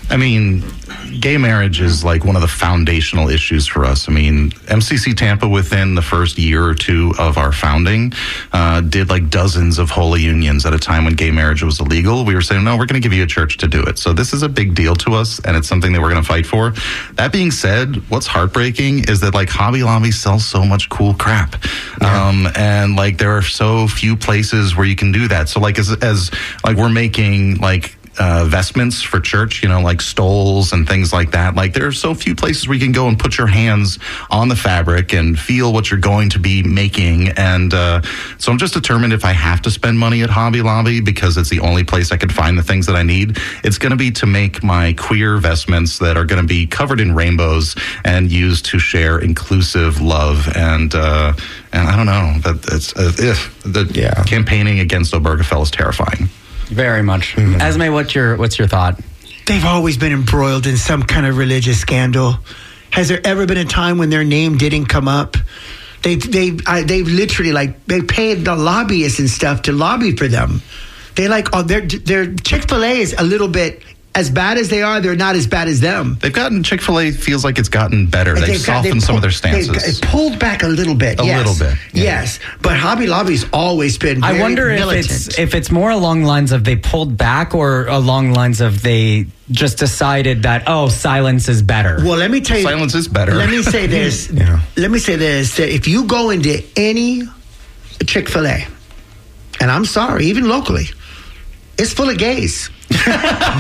I mean, gay marriage is like one of the foundational issues for us. I mean, M C C Tampa, within the first year or two of our founding, uh, did like dozens of holy unions at a time when gay marriage was illegal. We were saying, no, we're going to give you a church to do it. So this is a big deal to us, and it's something that we're going to fight for. That being said, what's heartbreaking is that like Hobby Lobby sells so much cool crap. Yeah. Um, and like there are so few places where you can do that. So like as, as like we're making like, Uh, vestments for church, you know, like stoles and things like that. Like there are so few places where you can go and put your hands on the fabric and feel what you're going to be making. And uh, so I'm just determined if I have to spend money at Hobby Lobby because it's the only place I can find the things that I need, it's going to be to make my queer vestments that are going to be covered in rainbows and used to share inclusive love. And uh, and I don't know, that it's uh, if the yeah. campaigning against Obergefell is terrifying.
Very much. Mm-hmm. Esme, what's your what's your thought?
They've always been embroiled in some kind of religious scandal. Has there ever been a time when their name didn't come up? They've they've uh, they've literally like they paid the lobbyists and stuff to lobby for them. They like oh their their Chick-fil-A is a little bit. As bad as they are, they're not as bad as them.
They've gotten, Chick-fil-A feels like it's gotten better. They've, they've softened got, they've some
pulled,
of their stances.
They've pulled back a little bit.
A
yes.
little bit.
Yeah. Yes. But Hobby Lobby's always been very
I wonder
militant.
if it's, if it's more along the lines of they pulled back or along the lines of they just decided that, oh, silence is better.
Well, let me tell you.
Silence is better.
Let me say this.
yeah.
Let me say this. That if you go into any Chick-fil-A, and I'm sorry, even locally, it's full of gays.
You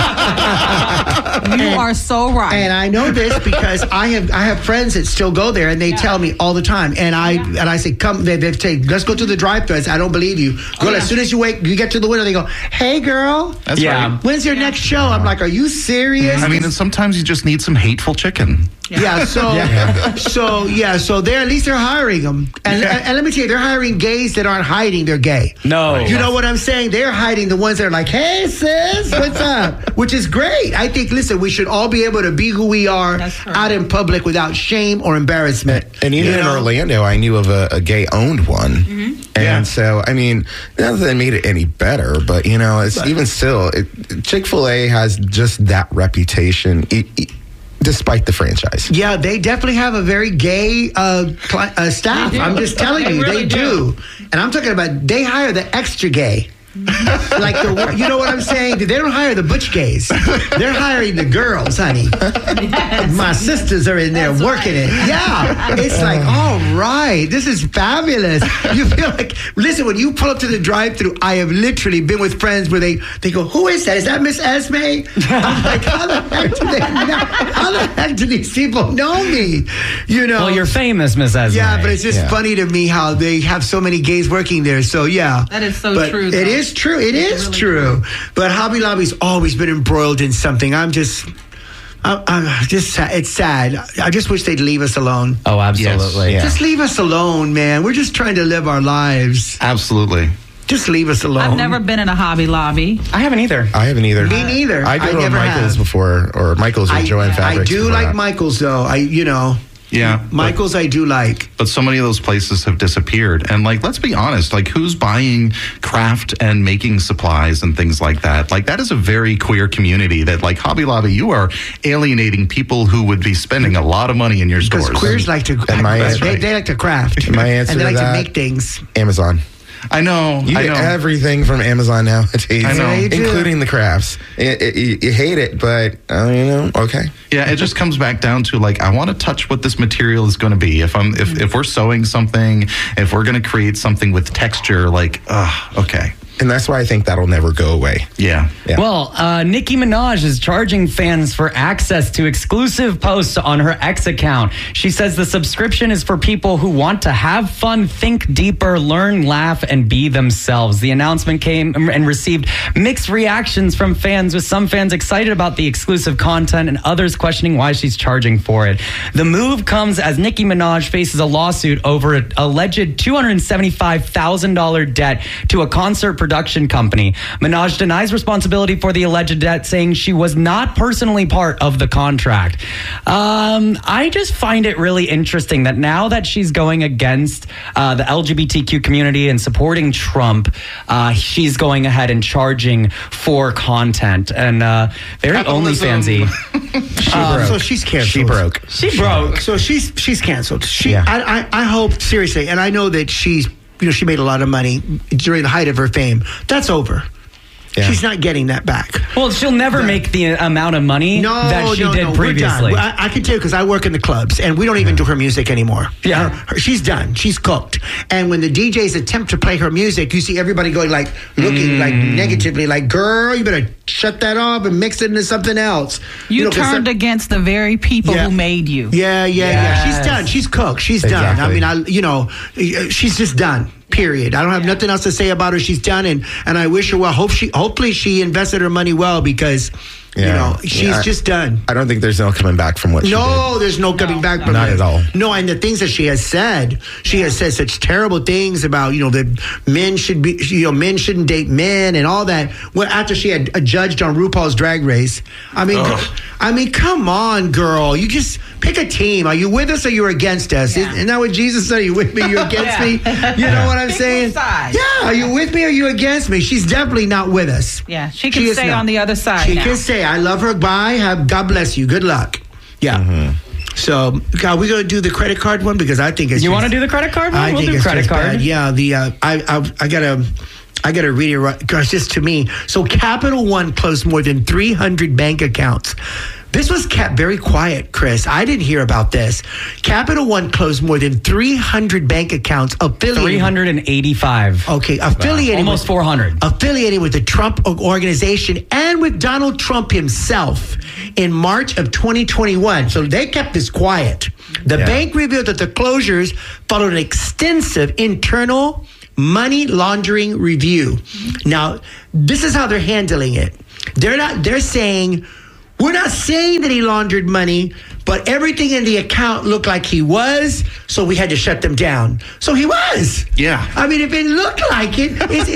and,
are so right.
And I know this because I have I have friends that still go there, and they yeah. tell me all the time. And I yeah. and I say, come, they they say, let's go to the drive-thru. I say, I don't believe you. Girl, oh, yeah. as soon as you wake, you get to the window, they go, hey, girl.
That's
yeah.
right.
When's your yeah. next show? I'm like, are you serious?
I mean, and sometimes you just need some hateful chicken.
Yeah. yeah so yeah. so yeah. So they're at least they're hiring them, and, yeah. and and let me tell you, they're hiring gays that aren't hiding they're gay.
No,
you know what I'm saying? They're hiding the ones that are like, hey, sis, what's up? Which is great. I think. Listen, we should all be able to be who we are out in public without shame or embarrassment.
And even you know? in Orlando, I knew of a, a gay-owned one, mm-hmm. and yeah. so I mean, not that it made it any better, but you know, it's but, even still, it, Chick-fil-A has just that reputation. It, it, Despite the franchise.
Yeah, they definitely have a very gay uh, cl- uh, staff. I'm just telling you, really they do. do. And I'm talking about, they hire the extra gay. Like the, you know what I'm saying? They don't hire the butch gays. They're hiring the girls, honey. Yes. My sisters are in there That's working right. it. Yeah, it's like, all right, this is fabulous. You feel like, listen, when you pull up to the drive-thru, I have literally been with friends where they they go, who is that? Is that Miss Esme? I'm like, how the heck do they know? How the heck do these people know me? You know?
Well, you're famous, Miss Esme.
Yeah, but it's just yeah. funny to me how they have so many gays working there. So yeah,
that is so
but
true. Though.
It is. It's true. It is really true. true. But Hobby Lobby's always been embroiled in something. I'm just, I'm, I'm just, it's sad. I just wish they'd leave us alone.
Oh, absolutely.
Yes. Yeah. Just leave us alone, man. We're just trying to live our lives.
Absolutely.
Just leave us alone.
I've never been in a Hobby Lobby.
I haven't either.
I haven't either.
Me neither.
I go
I
to
never
Michael's
have.
before, or Michael's or
I,
Joanne Fabrics.
I do like that. Michael's, though. I, you know.
Yeah.
Michael's
but,
I do like.
But so many of those places have disappeared. And like, let's be honest, like who's buying craft and making supplies and things like that? Like that is a very queer community that like Hobby Lobby, you are alienating people who would be spending a lot of money in your
because
stores.
Queers like to,
and my
they,
answer,
they like to craft.
My answer
and they like
to, that,
to make things.
Amazon.
I know.
You
I
get
know.
everything from Amazon nowadays,
I know.
including the crafts. It, it, you, you hate it, but uh, you know, okay.
Yeah, it just comes back down to like I want to touch what this material is going to be. If I'm if if we're sewing something, if we're going to create something with texture, like, uh, okay.
And that's why I think that'll never go away.
Yeah.
yeah.
Well, uh, Nicki Minaj is charging fans for access to exclusive posts on her X account. She says the subscription is for people who want to have fun, think deeper, learn, laugh, and be themselves. The announcement came and received mixed reactions from fans, with some fans excited about the exclusive content and others questioning why she's charging for it. The move comes as Nicki Minaj faces a lawsuit over an alleged two hundred seventy-five thousand dollars debt to a concert producer production company. Minaj denies responsibility for the alleged debt, saying she was not personally part of the contract. Um, I just find it really interesting that now that she's going against uh, the L G B T Q community and supporting Trump, uh, she's going ahead and charging for content. And uh, very OnlyFansy.
She um, broke. So she's canceled.
She broke.
She broke.
So she's she's canceled. She.
Yeah.
I, I I hope seriously, and I know that she's you know she made a lot of money during the height of her fame. That's over. Yeah. She's not getting that back.
Well, she'll never but, make the amount of money
no,
that she
no,
did
no,
previously.
I, I can tell you because I work in the clubs, and we don't even yeah. do her music anymore.
Yeah,
her, her, she's done. She's cooked. And when the D Js attempt to play her music, you see everybody going like, looking mm. like negatively, like, girl, you better shut that off and mix it into something else.
You, you know, turned
some,
against the very people
yeah.
who made you.
Yeah, yeah, yes. yeah. She's done. She's cooked. She's exactly. done. I mean, I, you know, she's just done. Period. I don't have yeah. nothing else to say about her. She's done, and and I wish her well. Hope she, hopefully, she invested her money well because yeah. you know she's yeah. just done.
I don't think there's no coming back from what. she
No,
did.
there's no coming
no,
back
no,
from
not
it.
at all.
No, and the things that she has said, she yeah. has said such terrible things about you know that men should be, you know, men shouldn't date men and all that. Well, after she had uh, judged on RuPaul's Drag Race, I mean, Ugh. I mean, come on, girl, you just pick a team. Are you with us or you're against us? Yeah. Isn't that what Jesus said? Are you with me? You're against yeah. me. You know what I'm
pick
saying? Yeah, are you with me or are you against me? She's definitely not with us.
Yeah, she can
she
stay on the other side.
She
now.
can say, I love her. Bye. Have God bless you. Good luck. Yeah. Mm-hmm. So, God, we're going to do the credit card one because I think it's.
You want to do the credit card one?
I
we'll
think
do
it's
credit card.
Bad. Yeah, the uh, I I, I got to. I got to read it right because just to me. So Capital One closed more than three hundred bank accounts. This was kept very quiet, Chris. I didn't hear about this. Capital One closed more than three hundred bank accounts affiliated.
three hundred eighty-five.
Okay, affiliated.
Wow. Almost
with,
four hundred.
Affiliated with the Trump organization and with Donald Trump himself in March of twenty twenty-one. So they kept this quiet. The yeah. bank revealed that the closures followed an extensive internal money laundering review. Now, this is how they're handling it. They're not, they're saying, we're not saying that he laundered money, but everything in the account looked like he was, so we had to shut them down. So he was.
Yeah.
I mean, if it looked like it, it's,